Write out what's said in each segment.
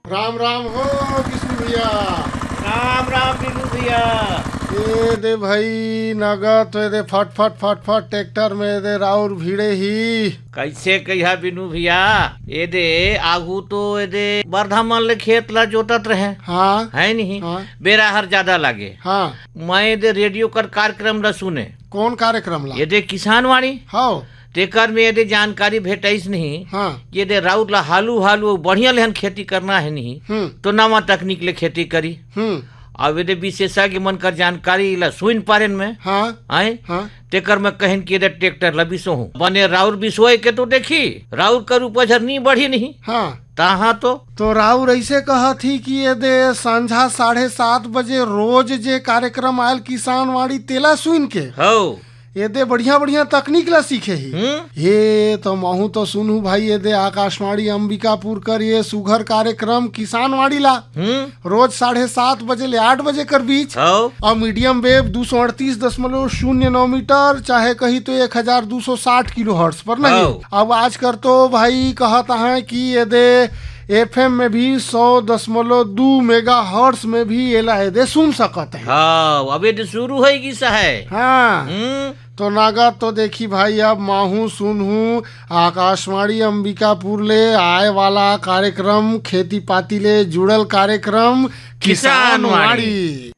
राम राम हो विष्णु भैया। राम राम बिनू भैया। ये दे भाई नगद तो दे फट फट फट फट ट्रैक्टर में दे राउर भीड़े ही कैसे कहिया बिनू भैया, ये दे आगू तो ये दे बरधामन ले खेत ला जोतत रहे। हाँ है नहीं हाँ बेरा हर ज्यादा लागे। हाँ। मैं दे रेडियो कर कार्यक्रम ला सुने। कौन कार्यक्रम ला? ये दे किसान वाणी हाँ तेकर में ये दे जानकारी भेटाइस नहीं। हाँ। ये दे राउर ला हालू हालू बढ़िया लेहन खेती करना है नहीं तो नवा तकनीक ले खेती करी। अब ये दे विशेषज्ञ मन कर जानकारी ला सुन पारेन में। हाँ आए हाँ। तेकर में कहन कि ट्रैक्टर ला बिसो हूँ बने राउर बिसोए के तो देखी राउर कर उपज नहीं बढ़ी नहीं। हाँ तहाँ तो राउर ऐसे कहा थी कि ये दे संझा 7:30 बजे रोज जे कार्यक्रम आयल किसान वाणी तेला सुन के हो ये दे बढ़िया बढ़िया तकनीक ला सीखे ही। ये तो महू तो सुनू भाई ये दे आकाशवाणी अंबिकापुर कर ये सुघर कार्यक्रम किसान वाणी ला रोज 7:30 बजे ले 8 बजे कर बीच और मीडियम वेव 238.09 मीटर चाहे कही तो 1260 किलो हर्ट्ज पर नहीं। अब आज कर तो भाई कहता है कि ये दे FM में भी 100.2 मेगा हर्ट्ज में भी ये ला दे सुन सकते हैं। हाँ अबे तो शुरू होगी सा है। हाँ तो नागत तो देखी भाई अब माहू सुनहू आकाशवाणी अंबिकापुर ले आए वाला कार्यक्रम खेती पाती ले जुड़ल कार्यक्रम किसान वाणी।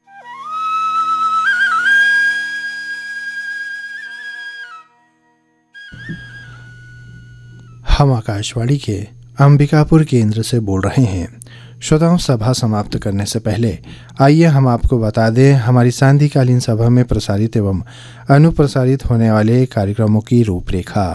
हम आकाशवाणी के अंबिकापुर केंद्र से बोल रहे हैं। श्रोताओं, सभा समाप्त करने से पहले आइए हम आपको बता दें हमारी सांध्यकालीन सभा में प्रसारित एवं अनुप्रसारित होने वाले कार्यक्रमों की रूपरेखा।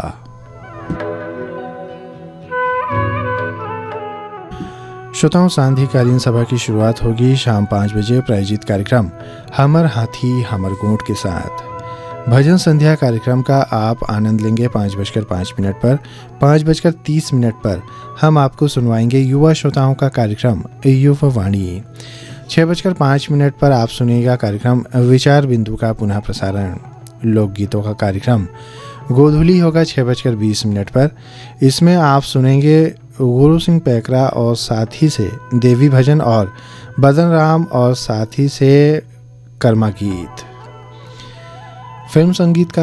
श्रोताओं, सांध्यकालीन सभा की शुरुआत होगी शाम 5 बजे प्रायोजित कार्यक्रम हमर हाथी हमर गोंठ के साथ। भजन संध्या कार्यक्रम का आप आनंद लेंगे 5:05 पर। 5:30 पर हम आपको सुनवाएंगे युवा श्रोताओं का कार्यक्रम युवा वाणी। 6:05 पर आप सुनिएगा कार्यक्रम विचार बिंदु का पुनः प्रसारण। लोकगीतों का कार्यक्रम गोधूली होगा 6:20 पर। इसमें आप सुनेंगे गुरु सिंह पैकरा और साथी से देवी भजन और बदन राम और साथी से कर्मा गीत। फिल्म संगीत का